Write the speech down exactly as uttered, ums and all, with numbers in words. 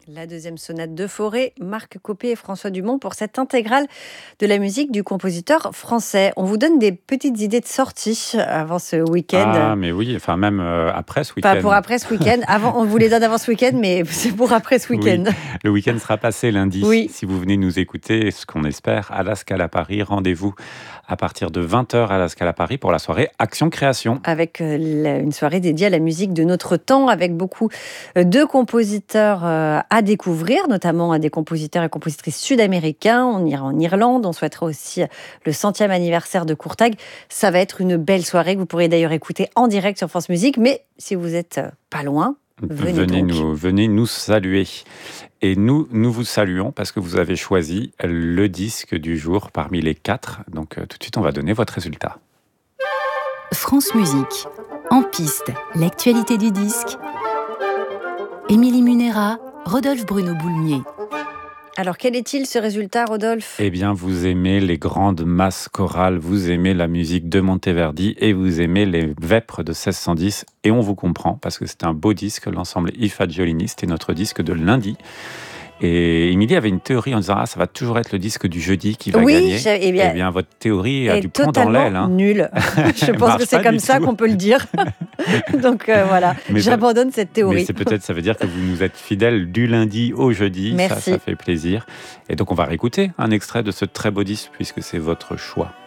La deuxième sonate de Fauré, Marc Copé et François Dumont pour cette intégrale de la musique du compositeur français. On vous donne des petites idées de sortie avant ce week-end. Ah, mais oui, enfin même euh, après ce week-end. Pas pour après ce week-end. Avant, on vous les donne avant ce week-end, mais c'est pour après ce week-end. Oui, le week-end sera passé lundi. Oui. Si vous venez nous écouter, ce qu'on espère, à la Scala Paris, rendez-vous à partir de vingt heures à la Scala Paris pour la soirée Action Création. Avec euh, la- une soirée dédiée à la musique de notre temps, avec beaucoup euh, de compositeurs euh, à découvrir, notamment à des compositeurs et compositrices sud-américains. On ira en Irlande, on souhaitera aussi le centième anniversaire de Courtag. Ça va être une belle soirée que vous pourrez d'ailleurs écouter en direct sur France Musique. Mais si vous êtes euh, pas loin, venez, Venez donc. nous, venez nous saluer. Et nous, nous vous saluons parce que vous avez choisi le disque du jour parmi les quatre. Donc euh, tout de suite, on va donner votre résultat. France Musique. En piste, l'actualité du disque. Émilie Munera, Rodolphe Bruno Boulmier. Alors quel est-il ce résultat, Rodolphe ? Eh bien, vous aimez les grandes masses chorales, vous aimez la musique de Monteverdi et vous aimez les vêpres de seize cent dix. Et on vous comprend parce que c'est un beau disque, l'ensemble I Fagiolini, c'était notre disque de lundi. Et Émilie avait une théorie en disant « Ah, ça va toujours être le disque du jeudi qui va Oui, gagner. » j'ai- eh bien- Eh bien, votre théorie a est du plomb dans totalement l'aile. Hein. nul. Je pense Marche que c'est pas comme du ça tout. qu'on peut le dire. Donc euh, voilà, Mais j'abandonne cette théorie. Mais c'est peut-être, ça veut dire que vous nous êtes fidèles du lundi au jeudi. Merci. Ça, ça fait plaisir. Et donc, on va réécouter un extrait de ce très beau disque puisque c'est votre choix.